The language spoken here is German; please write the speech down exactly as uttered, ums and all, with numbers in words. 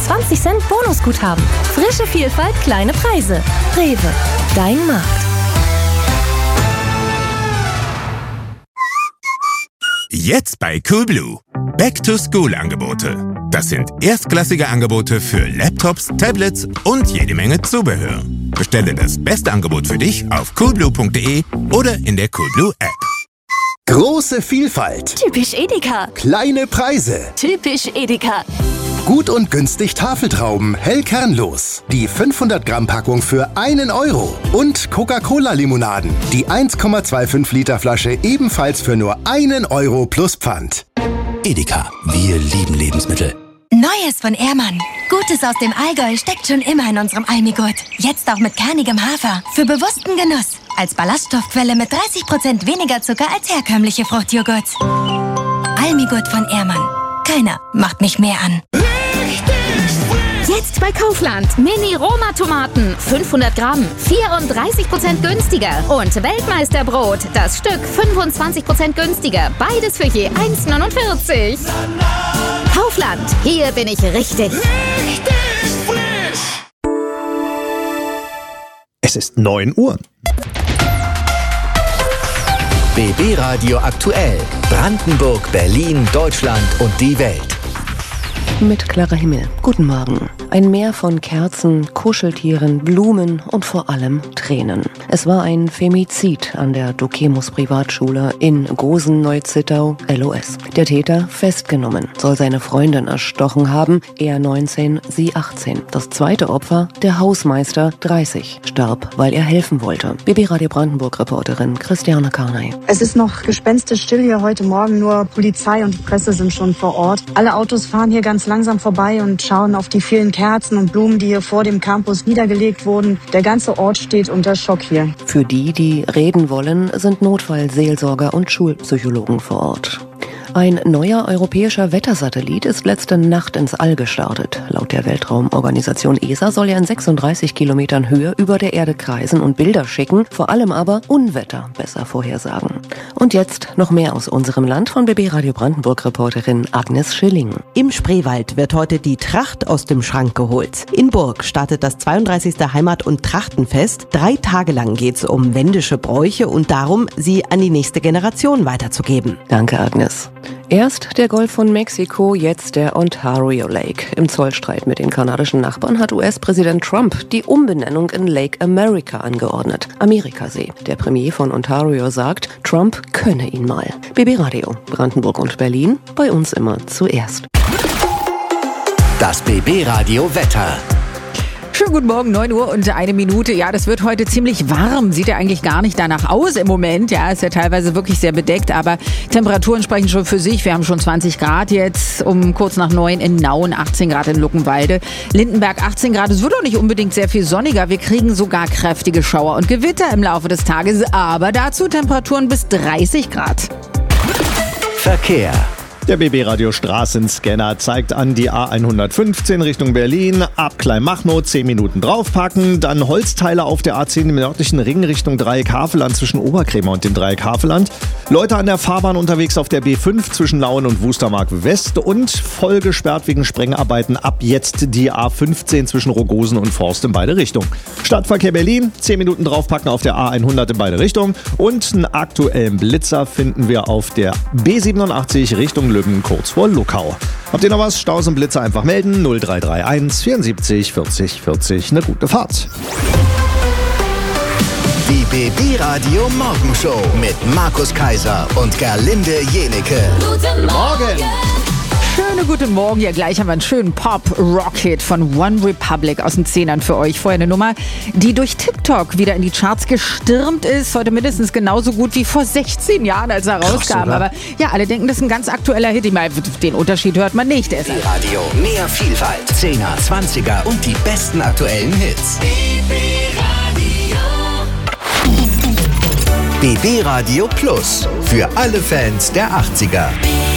zwanzig Cent Bonusguthaben. Frische Vielfalt, kleine Preise. Rewe, dein Markt. Jetzt bei Coolblue. Back-to-School-Angebote. Das sind erstklassige Angebote für Laptops, Tablets und jede Menge Zubehör. Bestelle das beste Angebot für dich auf coolblue punkt de oder in der Coolblue App. Große Vielfalt. Typisch Edeka. Kleine Preise. Typisch Edeka. Gut und günstig Tafeltrauben, hell kernlos. Die fünfhundert Gramm Packung für einen Euro. Und Coca-Cola-Limonaden. Die eins Komma fünfundzwanzig Liter Flasche ebenfalls für nur einen Euro plus Pfand. Edeka, wir lieben Lebensmittel. Neues von Ehrmann. Gutes aus dem Allgäu steckt schon immer in unserem Almigurt. Jetzt auch mit kernigem Hafer. Für bewussten Genuss. Als Ballaststoffquelle mit dreißig Prozent weniger Zucker als herkömmliche Fruchtjoghurts. Almigurt von Ehrmann. Keiner macht mich mehr an. Jetzt bei Kaufland. Mini-Roma-Tomaten. fünfhundert Gramm. vierunddreißig Prozent günstiger. Und Weltmeisterbrot. Das Stück fünfundzwanzig Prozent günstiger. Beides für je eins neunundvierzig. Kaufland. Hier bin ich richtig. Richtig frisch. Es ist neun Uhr. B B Radio aktuell. Brandenburg, Berlin, Deutschland und die Welt. Mit klarer Himmel. Guten Morgen. Ein Meer von Kerzen, Kuscheltieren, Blumen und vor allem Tränen. Es war ein Femizid an der Dukemus Privatschule in Gosen-Neuzittau, L O S. Der Täter festgenommen, soll seine Freundin erstochen haben, er neunzehn, sie achtzehn. Das zweite Opfer, der Hausmeister, dreißig, starb, weil er helfen wollte. B B Radio Brandenburg-Reporterin Christiane Karnay. Es ist noch gespenstisch still hier heute Morgen, nur Polizei und die Presse sind schon vor Ort. Alle Autos fahren hier ganz langsam vorbei und schauen auf die vielen Kerzen und Blumen, die hier vor dem Campus niedergelegt wurden. Der ganze Ort steht unter Schock hier. Für die, die reden wollen, sind Notfallseelsorger und Schulpsychologen vor Ort. Ein neuer europäischer Wettersatellit ist letzte Nacht ins All gestartet. Laut der Weltraumorganisation E S A soll er in sechsunddreißig Kilometern Höhe über der Erde kreisen und Bilder schicken, vor allem aber Unwetter besser vorhersagen. Und jetzt noch mehr aus unserem Land von B B Radio Brandenburg-Reporterin Agnes Schilling. Im Spreewald wird heute die Tracht aus dem Schrank geholt. In Burg startet das zweiunddreißigste Heimat- und Trachtenfest. Drei Tage lang geht's um wendische Bräuche und darum, sie an die nächste Generation weiterzugeben. Danke, Agnes. Erst der Golf von Mexiko, jetzt der Ontario Lake. Im Zollstreit mit den kanadischen Nachbarn hat U S-Präsident Trump die Umbenennung in Lake America angeordnet. Amerikasee. Der Premier von Ontario sagt, Trump könne ihn mal. B B Radio, Brandenburg und Berlin, bei uns immer zuerst. Das B B Radio Wetter. Schönen guten Morgen, neun Uhr und eine Minute. Ja, das wird heute ziemlich warm. Sieht ja eigentlich gar nicht danach aus im Moment. Ja, ist ja teilweise wirklich sehr bedeckt, aber Temperaturen sprechen schon für sich. Wir haben schon zwanzig Grad jetzt um kurz nach neun in Nauen, achtzehn Grad in Luckenwalde, Lindenberg achtzehn Grad. Es wird auch nicht unbedingt sehr viel sonniger. Wir kriegen sogar kräftige Schauer und Gewitter im Laufe des Tages, aber dazu Temperaturen bis dreißig Grad. Verkehr. Der B B Radio Straßenscanner zeigt an die A hundertfünfzehn Richtung Berlin, ab Kleinmachnow zehn Minuten draufpacken, dann Holzteile auf der A zehn im nördlichen Ring Richtung Dreieck Havelland zwischen Oberkrämer und dem Dreieck Havelland, Leute an der Fahrbahn unterwegs auf der B fünf zwischen Lauen und Wustermark West und voll gesperrt wegen Sprengarbeiten ab jetzt die A fünfzehn zwischen Rogosen und Forst in beide Richtungen. Stadtverkehr Berlin, zehn Minuten draufpacken auf der A hundert in beide Richtungen und einen aktuellen Blitzer finden wir auf der B siebenundachtzig Richtung Löwen kurz vor Luckau. Habt ihr noch was? Staus und Blitzer einfach melden. null drei drei eins vierundsiebzig vierzig vierzig. Eine gute Fahrt. Die B B Radio Morgenshow mit Markus Kaiser und Gerlinde Jenecke. Guten Morgen. Schönen guten Morgen. Ja, gleich haben wir einen schönen Pop-Rock-Hit von One Republic aus den Zehnern für euch. Vorher eine Nummer, die durch TikTok wieder in die Charts gestürmt ist. Heute mindestens genauso gut wie vor sechzehn Jahren, als er rauskam. Krass, aber ja, alle denken, das ist ein ganz aktueller Hit. Ich meine, den Unterschied hört man nicht. B B Radio, mehr Vielfalt, Zehner, Zwanziger und die besten aktuellen Hits. B B Radio. B B Radio Plus, für alle Fans der achtziger.